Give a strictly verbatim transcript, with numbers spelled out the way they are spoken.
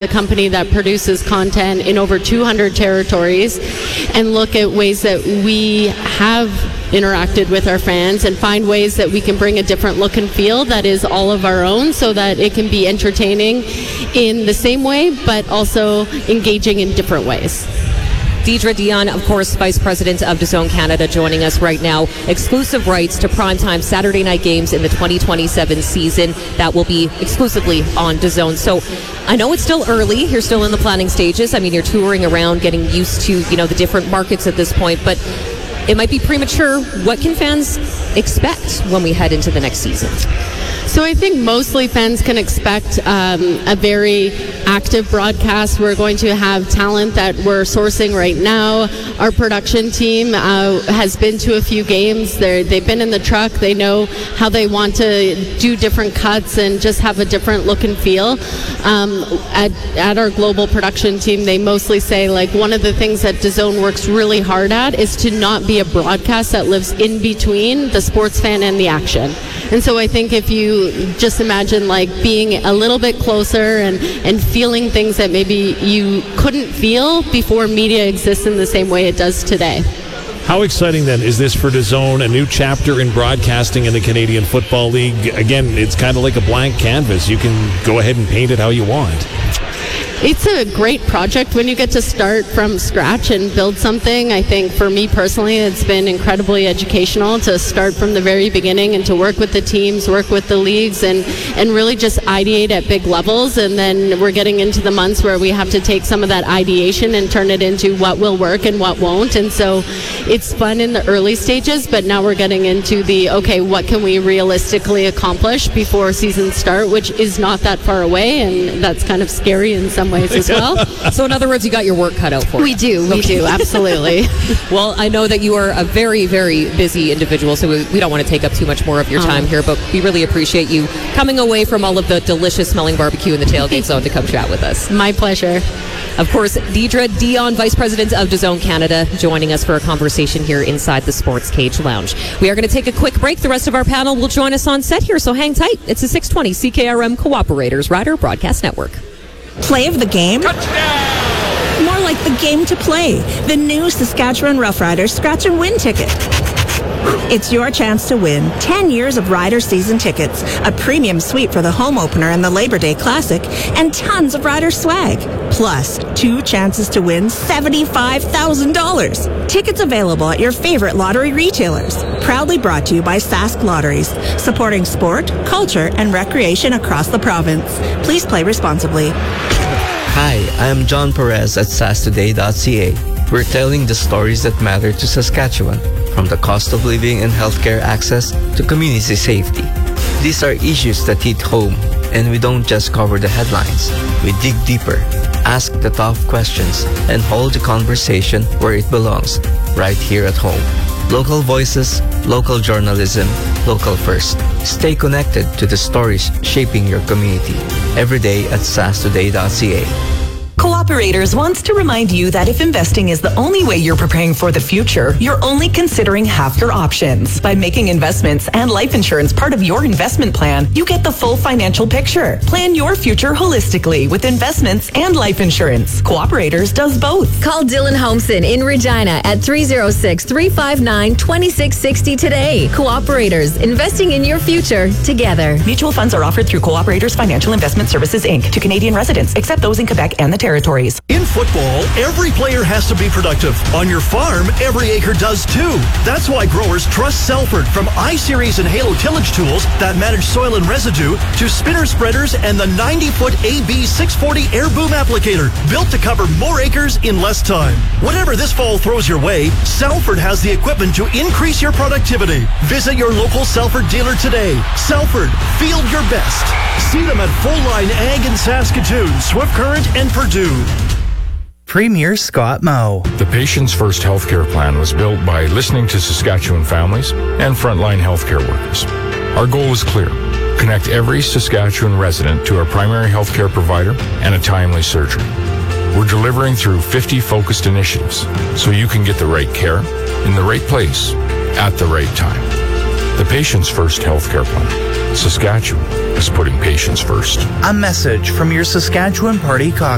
company that produces content in over two hundred territories and look at ways that we have interacted with our fans and find ways that we can bring a different look and feel that is all of our own so that it can be entertaining in the same way but also engaging in different ways. Deidre Dion, of course, Vice President of DAZN Canada, joining us right now. Exclusive rights to primetime Saturday night games in the twenty twenty-seven season. That will be exclusively on DAZN. So I know it's still early. You're still in the planning stages. I mean, you're touring around, getting used to, you know, the different markets at this point. But it might be premature. What can fans expect when we head into the next season? So I think mostly fans can expect um, a very active broadcast. We're going to have talent that we're sourcing right now. Our production team uh, has been to a few games. They're, they've been in the truck. They know how they want to do different cuts and just have a different look and feel. Um, at, at our global production team, they mostly say, like, one of the things that DAZN works really hard at is to not be a broadcast that lives in between the sports fan and the action. And so I think if you just imagine like being a little bit closer and, and feeling things that maybe you couldn't feel before media exists in the same way it does today. How exciting then is this for DAZN, a new chapter in broadcasting in the Canadian Football League? Again, it's kind of like a blank canvas. You can go ahead and paint it how you want. It's a great project when you get to start from scratch and build something. I think for me personally, it's been incredibly educational to start from the very beginning and to work with the teams, work with the leagues, and, and really just ideate at big levels. And then we're getting into the months where we have to take some of that ideation and turn it into what will work and what won't. And so it's fun in the early stages, but now we're getting into the, okay, what can we realistically accomplish before seasons start, which is not that far away, and that's kind of scary in some ways as well. So in other words, you got your work cut out for you. We do, we okay. do, absolutely. Well, I know that you are a very, very busy individual, so we, we don't want to take up too much more of your time oh. here, but we really appreciate you coming away from all of the delicious smelling barbecue in the tailgate zone to come chat with us. My pleasure. Of course, Deidre Dion, Vice President of DAZN Canada, joining us for a conversation here inside the Sports Cage Lounge. We are going to take a quick break. The rest of our panel will join us on set here, so hang tight. It's the six twenty C K R M Cooperators Rider Broadcast Network. Play of the game? Touchdown! More like the game to play. The new Saskatchewan Roughriders Scratch and Win ticket. It's your chance to win ten years of Rider season tickets, a premium suite for the home opener and the Labor Day Classic, and tons of Rider swag. Plus, two chances to win seventy-five thousand dollars. Tickets available at your favorite lottery retailers. Proudly brought to you by Sask Lotteries, supporting sport, culture, and recreation across the province. Please play responsibly. Hi, I am John Perez at sask today dot c a. We're telling the stories that matter to Saskatchewan, from the cost of living and healthcare access to community safety. These are issues that hit home, and we don't just cover the headlines. We dig deeper, ask the tough questions, and hold the conversation where it belongs, right here at home. Local voices, local journalism, local first. Stay connected to the stories shaping your community. Every day at sask today dot c a. Cooperators wants to remind you that if investing is the only way you're preparing for the future, you're only considering half your options. By making investments and life insurance part of your investment plan, you get the full financial picture. Plan your future holistically with investments and life insurance. Cooperators does both. Call Dylan Holmson in Regina at three oh six, three five nine, two six six oh today. Cooperators, investing in your future together. Mutual funds are offered through Cooperators Financial Investment Services, Incorporated to Canadian residents, except those in Quebec and the territories. In football, every player has to be productive. On your farm, every acre does too. That's why growers trust Salford, from I-Series and Halo tillage tools that manage soil and residue to spinner spreaders and the ninety-foot A B six forty air boom applicator, built to cover more acres in less time. Whatever this fall throws your way, Salford has the equipment to increase your productivity. Visit your local Salford dealer today. Salford, field your best. See them at Full Line Ag in Saskatoon, Swift Current, and Purdue. Premier Scott Moe. The Patients First Healthcare Plan was built by listening to Saskatchewan families and frontline healthcare workers. Our goal was clear: connect every Saskatchewan resident to a primary healthcare provider and a timely surgery. We're delivering through fifty focused initiatives so you can get the right care in the right place at the right time. The Patients First Healthcare Plan. Saskatchewan is putting patients first. A message from your Saskatchewan Party Caucus.